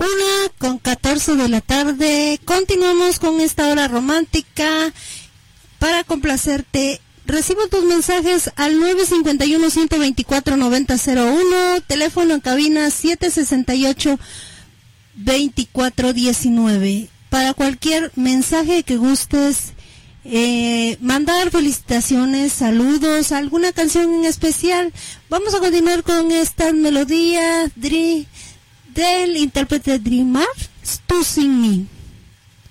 1:14 de la tarde. Continuamos con esta hora romántica para complacerte. Recibo tus mensajes al 951-124-9001, teléfono en cabina 768-2419. Para cualquier mensaje que gustes mandar, felicitaciones, saludos, alguna canción en especial. Vamos a continuar con esta melodía del intérprete Dreamar, Tú Sin Mí.